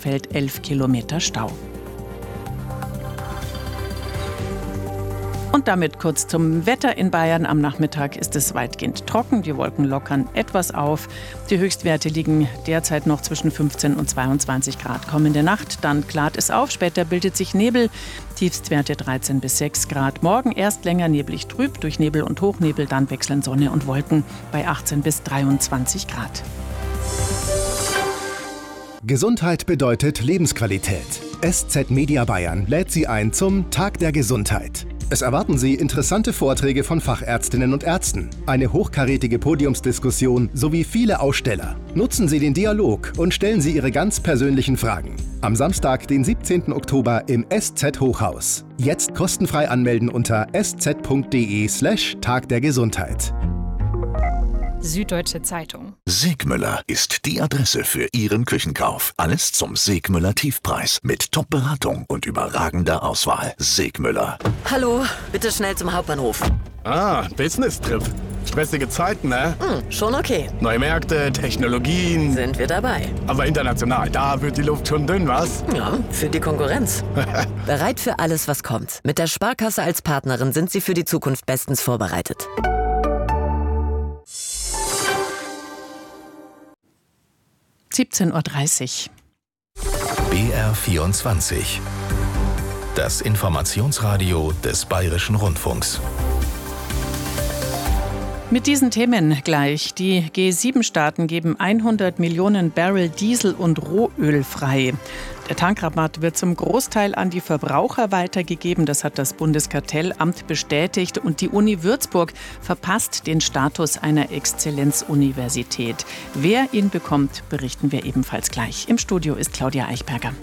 Cottbus-Feld 11 Kilometer Stau. Und damit kurz zum Wetter in Bayern. Am Nachmittag ist es weitgehend trocken. Die Wolken lockern etwas auf. Die Höchstwerte liegen derzeit noch zwischen 15 und 22 Grad. Kommende Nacht, dann klart es auf. Später bildet sich Nebel. Tiefstwerte 13 bis 6 Grad. Morgen erst länger neblig trüb. Durch Nebel und Hochnebel dann wechseln Sonne und Wolken bei 18 bis 23 Grad. Gesundheit bedeutet Lebensqualität. SZ Media Bayern lädt Sie ein zum Tag der Gesundheit. Es erwarten Sie interessante Vorträge von Fachärztinnen und Ärzten, eine hochkarätige Podiumsdiskussion sowie viele Aussteller. Nutzen Sie den Dialog und stellen Sie Ihre ganz persönlichen Fragen. Am Samstag, den 17. Oktober im SZ Hochhaus. Jetzt kostenfrei anmelden unter sz.de/Tag der Gesundheit. Süddeutsche Zeitung. Segmüller ist die Adresse für Ihren Küchenkauf. Alles zum Segmüller Tiefpreis mit Top-Beratung und überragender Auswahl. Segmüller. Hallo, bitte schnell zum Hauptbahnhof. Business-Trip. Stressige Zeiten, ne? Schon okay. Neue Märkte, Technologien. Sind wir dabei. Aber international, da wird die Luft schon dünn, was? Ja, für die Konkurrenz. Bereit für alles, was kommt. Mit der Sparkasse als Partnerin sind Sie für die Zukunft bestens vorbereitet. (17:30 Uhr). BR24. Das Informationsradio des Bayerischen Rundfunks. Mit diesen Themen gleich. Die G7-Staaten geben 100 Millionen Barrel Diesel und Rohöl frei. Der Tankrabatt wird zum Großteil an die Verbraucher weitergegeben. Das hat das Bundeskartellamt bestätigt. Und die Uni Würzburg verpasst den Status einer Exzellenzuniversität. Wer ihn bekommt, berichten wir ebenfalls gleich. Im Studio ist Claudia Eichberger.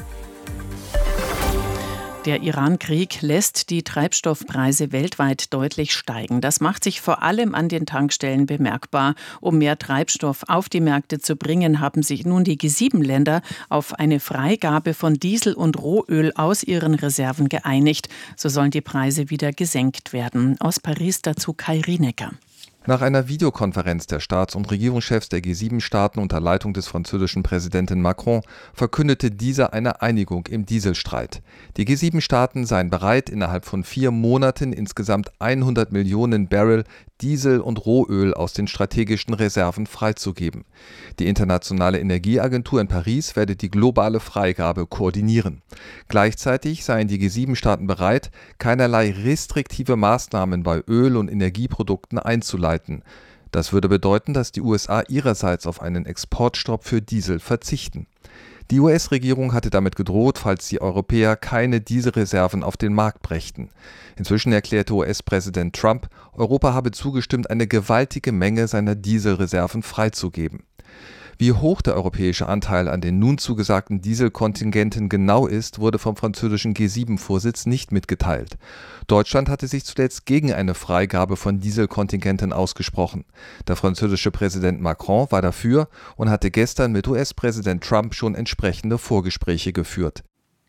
Der Iran-Krieg lässt die Treibstoffpreise weltweit deutlich steigen. Das macht sich vor allem an den Tankstellen bemerkbar. Um mehr Treibstoff auf die Märkte zu bringen, haben sich nun die G7-Länder auf eine Freigabe von Diesel und Rohöl aus ihren Reserven geeinigt. So sollen die Preise wieder gesenkt werden. Aus Paris dazu Kai Rienecker. Nach einer Videokonferenz der Staats- und Regierungschefs der G7-Staaten unter Leitung des französischen Präsidenten Macron verkündete dieser eine Einigung im Dieselstreit. Die G7-Staaten seien bereit, innerhalb von 4 Monaten insgesamt 100 Millionen Barrel Diesel und Rohöl aus den strategischen Reserven freizugeben. Die Internationale Energieagentur in Paris werde die globale Freigabe koordinieren. Gleichzeitig seien die G7-Staaten bereit, keinerlei restriktive Maßnahmen bei Öl- und Energieprodukten einzuleiten. Das würde bedeuten, dass die USA ihrerseits auf einen Exportstopp für Diesel verzichten. Die US-Regierung hatte damit gedroht, falls die Europäer keine Dieselreserven auf den Markt brächten. Inzwischen erklärte US-Präsident Trump, Europa habe zugestimmt, eine gewaltige Menge seiner Dieselreserven freizugeben. Wie hoch der europäische Anteil an den nun zugesagten Dieselkontingenten genau ist, wurde vom französischen G7-Vorsitz nicht mitgeteilt. Deutschland hatte sich zuletzt gegen eine Freigabe von Dieselkontingenten ausgesprochen. Der französische Präsident Macron war dafür und hatte gestern mit US-Präsident Trump schon entsprechende Vorgespräche geführt.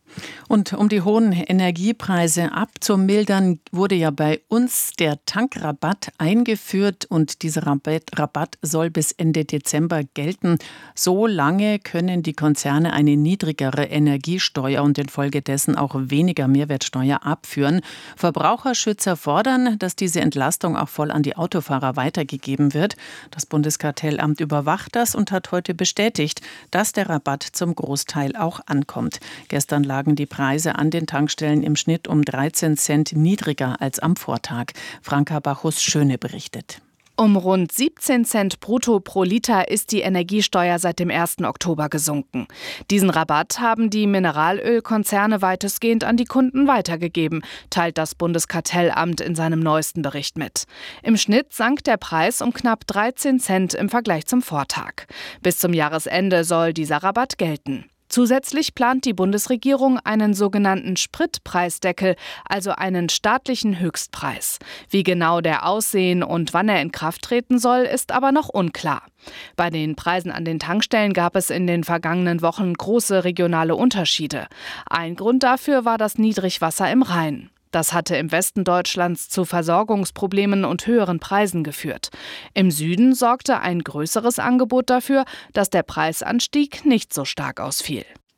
Und um die hohen Energiepreise abzumildern, wurde ja bei uns der Tankrabatt eingeführt und dieser Rabatt soll bis Ende Dezember gelten. So lange können die Konzerne eine niedrigere Energiesteuer und infolgedessen auch weniger Mehrwertsteuer abführen. Verbraucherschützer fordern, dass diese Entlastung auch voll an die Autofahrer weitergegeben wird. Das Bundeskartellamt überwacht das und hat heute bestätigt, dass der Rabatt zum Großteil auch ankommt. Gestern lagen die Preise an den Tankstellen im Schnitt um 13 Cent niedriger als am Vortag. Franka Bachus-Schöne berichtet. Um rund 17 Cent brutto pro Liter ist die Energiesteuer seit dem 1. Oktober gesunken. Diesen Rabatt haben die Mineralölkonzerne weitestgehend an die Kunden weitergegeben, teilt das Bundeskartellamt in seinem neuesten Bericht mit. Im Schnitt sank der Preis um knapp 13 Cent im Vergleich zum Vortag. Bis zum Jahresende soll dieser Rabatt gelten. Zusätzlich plant die Bundesregierung einen sogenannten Spritpreisdeckel, also einen staatlichen Höchstpreis. Wie genau der aussehen und wann er in Kraft treten soll, ist aber noch unklar. Bei den Preisen an den Tankstellen gab es in den vergangenen Wochen große regionale Unterschiede. Ein Grund dafür war das Niedrigwasser im Rhein. Das hatte im Westen Deutschlands zu Versorgungsproblemen und höheren Preisen geführt. Im Süden sorgte ein größeres Angebot dafür, dass der Preisanstieg nicht so stark ausfiel.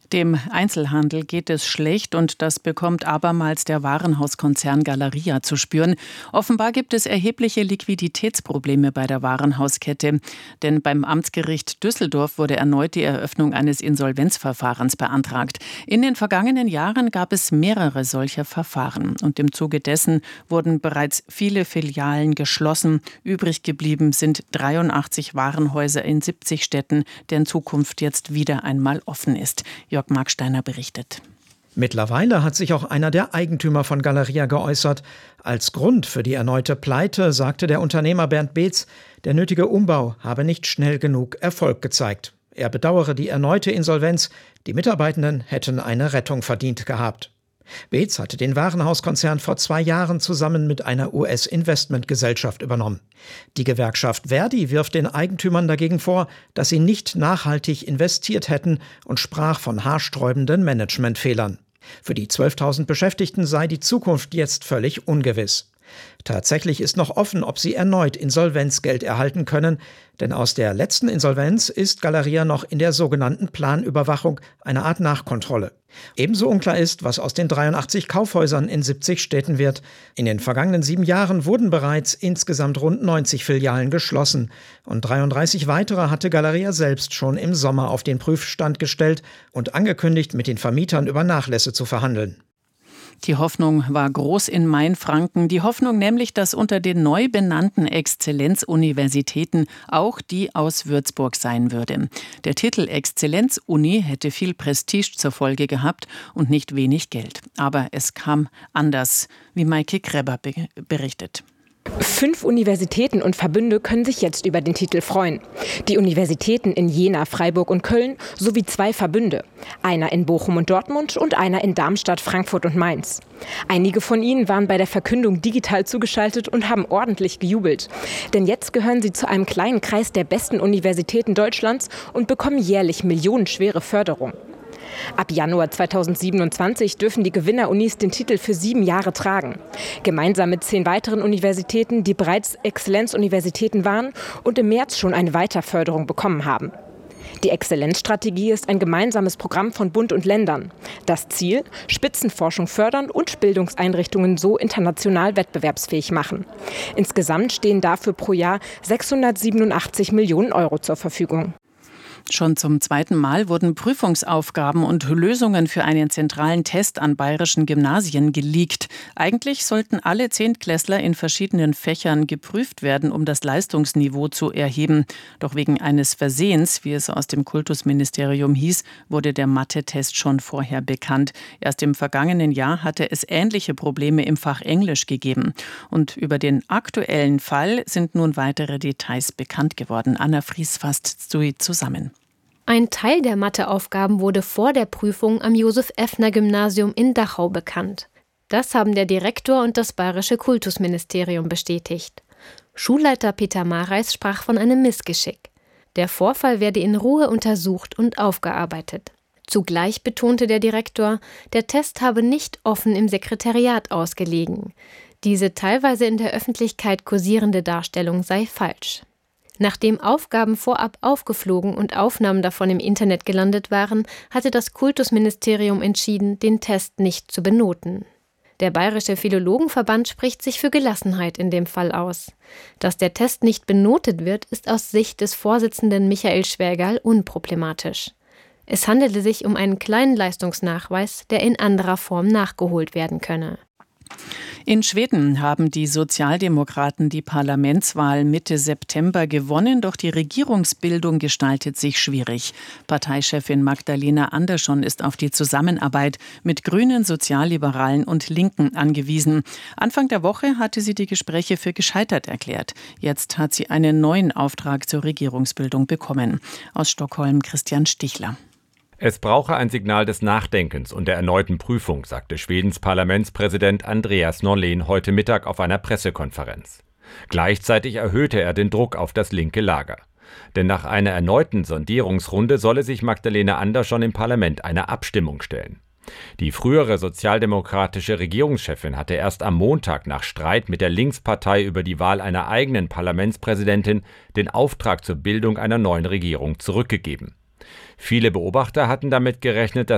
Dem Einzelhandel geht es schlecht und das bekommt abermals der Warenhauskonzern Galeria zu spüren. Offenbar gibt es erhebliche Liquiditätsprobleme bei der Warenhauskette. Denn beim Amtsgericht Düsseldorf wurde erneut die Eröffnung eines Insolvenzverfahrens beantragt. In den vergangenen Jahren gab es mehrere solcher Verfahren. Und im Zuge dessen wurden bereits viele Filialen geschlossen. Übrig geblieben sind 83 Warenhäuser in 70 Städten, deren Zukunft jetzt wieder einmal offen ist. Jörg Marksteiner berichtet. Mittlerweile hat sich auch einer der Eigentümer von Galeria geäußert. Als Grund für die erneute Pleite sagte der Unternehmer Bernd Beetz, der nötige Umbau habe nicht schnell genug Erfolg gezeigt. Er bedauere die erneute Insolvenz. Die Mitarbeitenden hätten eine Rettung verdient gehabt. Beetz hatte den Warenhauskonzern vor 2 Jahren zusammen mit einer US-Investmentgesellschaft übernommen. Die Gewerkschaft Verdi wirft den Eigentümern dagegen vor, dass sie nicht nachhaltig investiert hätten und sprach von haarsträubenden Managementfehlern. Für die 12.000 Beschäftigten sei die Zukunft jetzt völlig ungewiss. Tatsächlich ist noch offen, ob sie erneut Insolvenzgeld erhalten können, denn aus der letzten Insolvenz ist Galeria noch in der sogenannten Planüberwachung, eine Art Nachkontrolle. Ebenso unklar ist, was aus den 83 Kaufhäusern in 70 Städten wird. In den vergangenen 7 Jahren wurden bereits insgesamt rund 90 Filialen geschlossen und 33 weitere hatte Galeria selbst schon im Sommer auf den Prüfstand gestellt und angekündigt, mit den Vermietern über Nachlässe zu verhandeln. Die Hoffnung war groß in Mainfranken. Die Hoffnung nämlich, dass unter den neu benannten Exzellenzuniversitäten auch die aus Würzburg sein würde. Der Titel Exzellenzuni hätte viel Prestige zur Folge gehabt und nicht wenig Geld. Aber es kam anders, wie Maike Kreber berichtet. 5 Universitäten und Verbünde können sich jetzt über den Titel freuen. Die Universitäten in Jena, Freiburg und Köln sowie 2 Verbünde. Einer in Bochum und Dortmund und einer in Darmstadt, Frankfurt und Mainz. Einige von ihnen waren bei der Verkündung digital zugeschaltet und haben ordentlich gejubelt. Denn jetzt gehören sie zu einem kleinen Kreis der besten Universitäten Deutschlands und bekommen jährlich millionenschwere Förderung. Ab Januar 2027 dürfen die Gewinnerunis den Titel für 7 Jahre tragen. Gemeinsam mit 10 weiteren Universitäten, die bereits Exzellenzuniversitäten waren und im März schon eine Weiterförderung bekommen haben. Die Exzellenzstrategie ist ein gemeinsames Programm von Bund und Ländern. Das Ziel: Spitzenforschung fördern und Bildungseinrichtungen so international wettbewerbsfähig machen. Insgesamt stehen dafür pro Jahr 687 Millionen Euro zur Verfügung. Schon zum 2. Mal wurden Prüfungsaufgaben und Lösungen für einen zentralen Test an bayerischen Gymnasien geleakt. Eigentlich sollten alle Zehntklässler in verschiedenen Fächern geprüft werden, um das Leistungsniveau zu erheben. Doch wegen eines Versehens, wie es aus dem Kultusministerium hieß, wurde der Mathe-Test schon vorher bekannt. Erst im vergangenen Jahr hatte es ähnliche Probleme im Fach Englisch gegeben. Und über den aktuellen Fall sind nun weitere Details bekannt geworden. Anna Fries fasst zusammen. Ein Teil der Matheaufgaben wurde vor der Prüfung am Josef-Effner-Gymnasium in Dachau bekannt. Das haben der Direktor und das bayerische Kultusministerium bestätigt. Schulleiter Peter Mareis sprach von einem Missgeschick. Der Vorfall werde in Ruhe untersucht und aufgearbeitet. Zugleich betonte der Direktor, der Test habe nicht offen im Sekretariat ausgelegen. Diese teilweise in der Öffentlichkeit kursierende Darstellung sei falsch. Nachdem Aufgaben vorab aufgeflogen und Aufnahmen davon im Internet gelandet waren, hatte das Kultusministerium entschieden, den Test nicht zu benoten. Der Bayerische Philologenverband spricht sich für Gelassenheit in dem Fall aus. Dass der Test nicht benotet wird, ist aus Sicht des Vorsitzenden Michael Schwägerl unproblematisch. Es handele sich um einen kleinen Leistungsnachweis, der in anderer Form nachgeholt werden könne. In Schweden haben die Sozialdemokraten die Parlamentswahl Mitte September gewonnen, doch die Regierungsbildung gestaltet sich schwierig. Parteichefin Magdalena Andersson ist auf die Zusammenarbeit mit Grünen, Sozialliberalen und Linken angewiesen. Anfang der Woche hatte sie die Gespräche für gescheitert erklärt. Jetzt hat sie einen neuen Auftrag zur Regierungsbildung bekommen. Aus Stockholm Christian Stichler. Es brauche ein Signal des Nachdenkens und der erneuten Prüfung, sagte Schwedens Parlamentspräsident Andreas Norlén heute Mittag auf einer Pressekonferenz. Gleichzeitig erhöhte er den Druck auf das linke Lager. Denn nach einer erneuten Sondierungsrunde solle sich Magdalena Andersson im Parlament einer Abstimmung stellen. Die frühere sozialdemokratische Regierungschefin hatte erst am Montag nach Streit mit der Linkspartei über die Wahl einer eigenen Parlamentspräsidentin den Auftrag zur Bildung einer neuen Regierung zurückgegeben. Viele Beobachter hatten damit gerechnet,